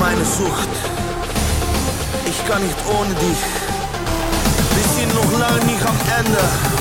eine Sucht. Ich kann nicht ohne dich. Wir sind noch lange nicht am Ende.